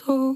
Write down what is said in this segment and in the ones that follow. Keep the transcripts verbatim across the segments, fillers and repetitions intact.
と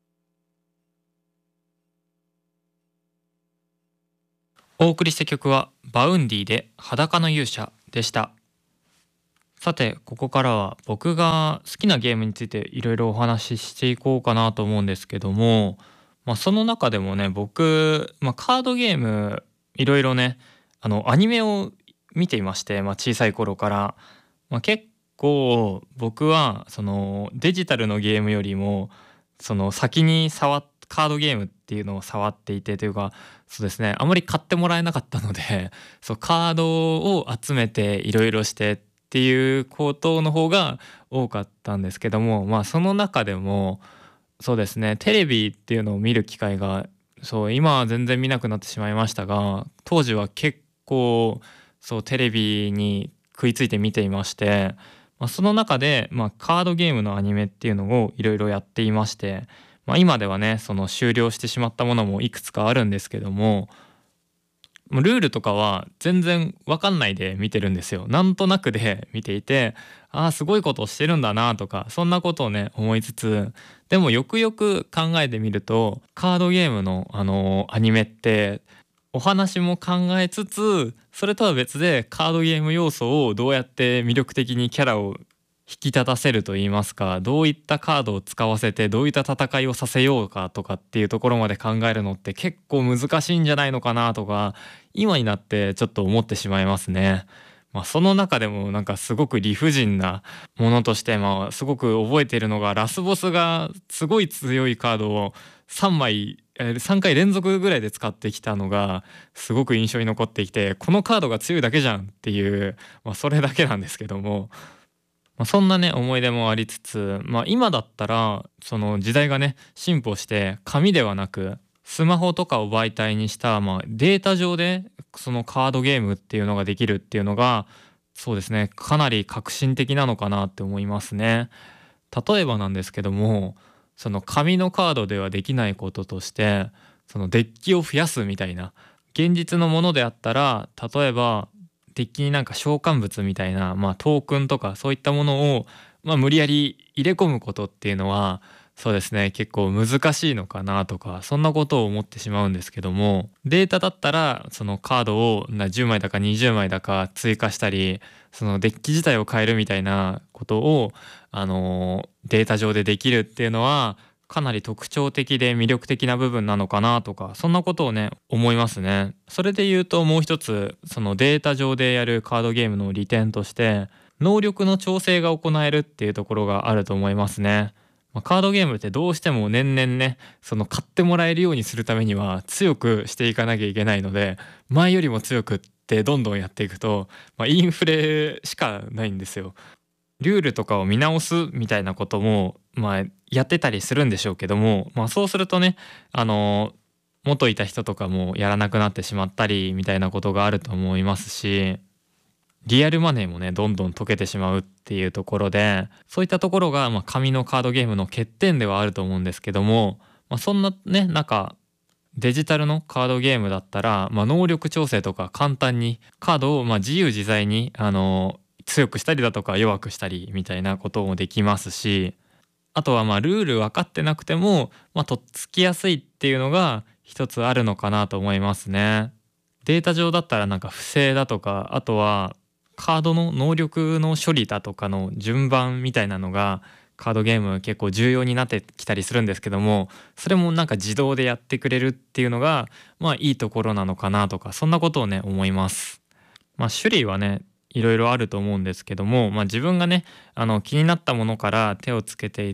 お送りした曲はバウンディで裸の勇者でした。さてここからは僕が好きなゲームについていろいろお話ししていこうかなと思うんですけども、まあ、その中でもね僕、まあ、カードゲームいろいろねあのアニメを見ていまして、まあ、小さい頃から、まあ、結構僕はそのデジタルのゲームよりもその先に触っカードゲームっていうのを触っていてというか、そうですね、あまり買ってもらえなかったのでそうカードを集めていろいろしてっていうことの方が多かったんですけども、まあその中でもそうですね、テレビっていうのを見る機会が、そう今は全然見なくなってしまいましたが、当時は結構そうテレビに食いついて見ていまして、まあ、その中で、まあ、カードゲームのアニメっていうのをいろいろやっていまして、まあ、今ではねその終了してしまったものもいくつかあるんですけども、もうルールとかは全然わかんないで見てるんですよ。なんとなくで見ていて、ああすごいことをしてるんだなとかそんなことをね思いつつ、でもよくよく考えてみるとカードゲームのあのアニメってお話も考えつつ、それとは別でカードゲーム要素をどうやって魅力的にキャラを引き立たせると言いますか、どういったカードを使わせてどういった戦いをさせようかとかっていうところまで考えるのって結構難しいんじゃないのかなとか今になってちょっと思ってしまいますね。まあ、その中でもなんかすごく理不尽なものとして、まあ、すごく覚えているのがラスボスがすごい強いカードをさんまいえーさんかい連続ぐらいで使ってきたのがすごく印象に残ってきて、このカードが強いだけじゃんっていう、まあ、それだけなんですけども、まあ、そんなね思い出もありつつ、まあ、今だったらその時代がね進歩して紙ではなくスマホとかを媒体にした、まあ、データ上でそのカードゲームっていうのができるっていうのが、そうですね、かなり革新的なのかなって思いますね。例えばなんですけども、その紙のカードではできないこととしてそのデッキを増やすみたいな、現実のものであったら例えばデッキになんか召喚物みたいな、まあ、トークンとかそういったものを、まあ、無理やり入れ込むことっていうのはそうですね結構難しいのかなとかそんなことを思ってしまうんですけども、データだったらそのカードをなじゅうまいだかにじゅうまいだか追加したりそのデッキ自体を変えるみたいなことをあのデータ上でできるっていうのはかなり特徴的で魅力的な部分なのかなとかそんなことをね思いますね。それで言うともう一つそのデータ上でやるカードゲームの利点として能力の調整が行えるっていうところがあると思いますね。まあ、カードゲームってどうしても年々ねその買ってもらえるようにするためには強くしていかなきゃいけないので、前よりも強くってどんどんやっていくと、まあ、インフレしかないんですよ。ルールとかを見直すみたいなことも、まあ、やってたりするんでしょうけども、まあ、そうするとねあの元いた人とかもやらなくなってしまったりみたいなことがあると思いますし、リアルマネーもねどんどん溶けてしまうっていうところで、そういったところがまあ紙のカードゲームの欠点ではあると思うんですけども、まあ、そんなね中デジタルのカードゲームだったら、まあ、能力調整とか簡単にカードをまあ自由自在にあの強くしたりだとか弱くしたりみたいなこともできますし、あとはまあルール分かってなくても、まあ、とっつきやすいっていうのが一つあるのかなと思いますね。データ上だったらなんか不正だとか、あとはカードの能力の処理だとかの順番みたいなのがカードゲーム結構重要になってきたりするんですけども、それもなんか自動でやってくれるっていうのがまあいいところなのかなとかそんなことをね思います。まあ種類はねいろいろあると思うんですけども、まあ、自分がねあの気になったものから手をつけていって、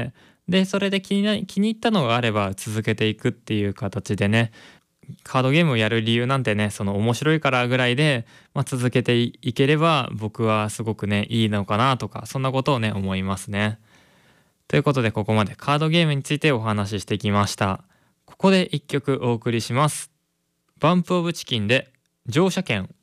でそれで気にな気に入ったのがあれば続けていくっていう形でね、カードゲームをやる理由なんてねその面白いからぐらいで、まあ、続けていければ僕はすごくねいいのかなとかそんなことをね思いますね。ということでここまでカードゲームについてお話ししてきました。ここで一曲お送りします。バンプオブチキンで乗車券。